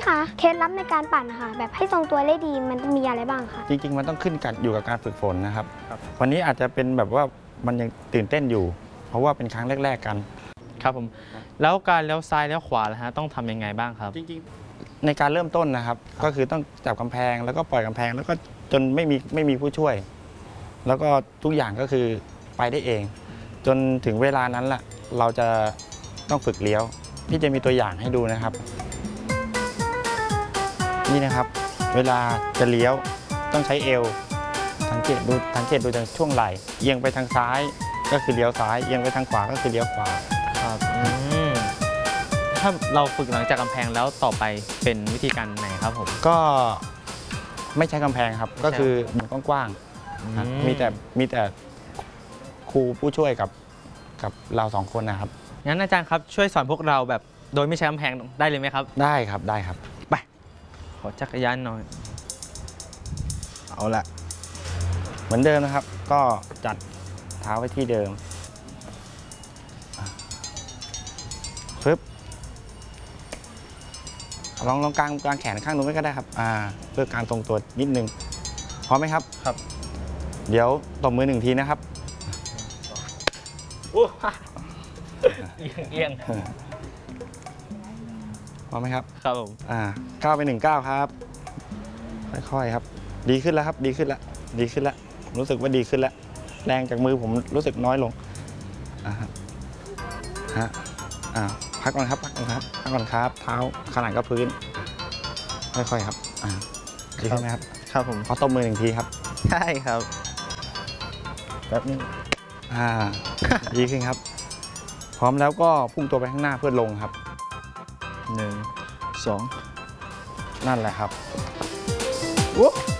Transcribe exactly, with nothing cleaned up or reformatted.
คะเคล็ดลับในการปั่นค่ะแบบให้ทรงตัวได้ดีมันมีอะไรบ้างคะจริงๆมันต้องขึ้นกันอยู่กับการฝึกฝนนะครับวันนี้อาจจะเป็นแบบว่ามันยังตื่นเต้นอยู่เพราะว่าเป็นครั้งแรกๆกันครับผมแล้วการเลี้ยวซ้ายเลี้ยวขวาล่ะฮะต้องทำยังไงบ้างครับจริงๆในการเริ่มต้นนะครับก็คือต้องจับกำแพงแล้วก็ปล่อยกำแพงแล้วก็จนไม่มีไม่มีผู้ช่วย แล้วก็ทุกอย่างก็คือไปได้เอง จนถึงเวลานั้นแหละเราจะต้องฝึกเลี้ยวพี่จะมีตัวอย่างให้ดูนะครับนี่นะครับเวลาจะเลี้ยวต้องใช้เอวสังเกตดูสังเกตดูจากช่วงไหล่เอียงไปทางซ้ายก็คือเลี้ยวซ้ายเอียงไปทางขวาก็คือเลี้ยวขวาครับถ้าเราฝึกหลังจากกำแพงแล้วต่อไปเป็นวิธีการไหนครับผมก็ไม่ใช้กำแพงครับก็คือมันกว้างๆมีแต่มีแต่ครูผู้ช่วยกับกับเราสองคนนะครับงั้นอาจารย์ครับช่วยสอนพวกเราแบบโดยไม่ใช้กำแพงได้เลยไหมครับได้ครับได้ครับไปขอจักรยานหน่อยเอาละเหมือนเดิมนะครับก็จัดเท้าไว้ที่เดิมปึ๊บลองลองกางกางแขนข้างนู้นก็ได้ครับอ่าเพื่อการทรงตัวนิดนึงพร้อมไหมครับครับเดี๋ยวตบมือหนึ่งทีนะครับโอ้เอียงพร้อมไหมครับครับผมอ่าก้าวไปหนึ่งก้าวครับค่อยๆครับดีขึ้นแล้วครับดีขึ้นแล้วดีขึ้นแล้วรู้สึกว่าดีขึ้นแล้วแรงจากมือผมรู้สึกน้อยลงอ่าฮะฮะอ่าพักก่อนครับพักก่อนครับพักก่อนครับเท้าขนาดกับพื้นค่อยๆครับอ่าดีขึ้นไหมครับครับผมขอตบมือหนึ่งทีครับใช่ครับแป๊บนึงอ่าดีขึ้นครับพร้อมแล้วก็พุ่งตัวไปข้างหน้าเพื่อลงครับหนึ่งสองนั่นแหละครับ